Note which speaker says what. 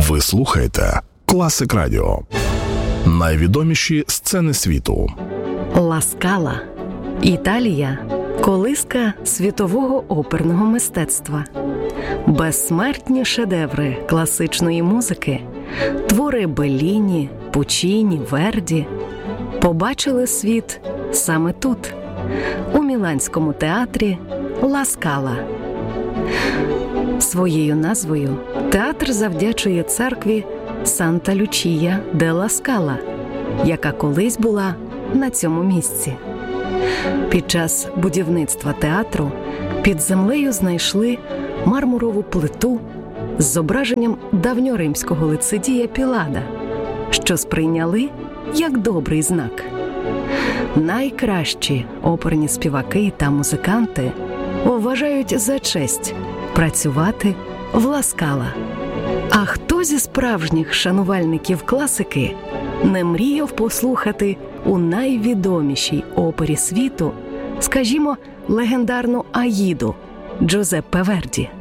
Speaker 1: Ви слухаєте Класик Радіо. Найвідоміші сцени світу.
Speaker 2: Ла Скала. Італія – колиска світового оперного мистецтва. Безсмертні шедеври класичної музики, твори Белліні, Пуччіні, Верді побачили світ саме тут, у Міланському театрі Ла Скала. Своєю назвою театр завдячує церкві Санта-Лючія де Ла Скала, яка колись була на цьому місці. Під час будівництва театру під землею знайшли мармурову плиту з зображенням давньоримського лицедія Пілада, що сприйняли як добрий знак. Найкращі оперні співаки та музиканти вважають за честь працювати в Ла Скала. А хто зі справжніх шанувальників класики не мріяв послухати у найвідомішій опері світу, скажімо, легендарну «Аїду» Джузеппе Верді?